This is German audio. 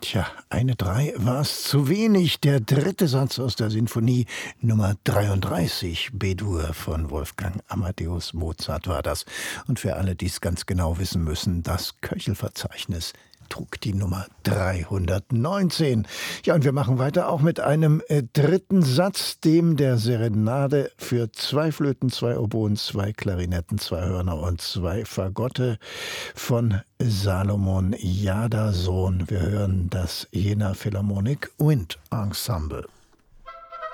Tja, eine 3 war es zu wenig. Der dritte Satz aus der Sinfonie Nummer 33, B-Dur von Wolfgang Amadeus Mozart war das. Und für alle, die es ganz genau wissen müssen, das Köchelverzeichnis trug die Nummer 319. Ja, und wir machen weiter auch mit einem dritten Satz, dem der Serenade für 2 Flöten, 2 Oboen, 2 Klarinetten, 2 Hörner und 2 Fagotte von Salomon Jadason. Wir hören das Jena Philharmonic Wind Ensemble.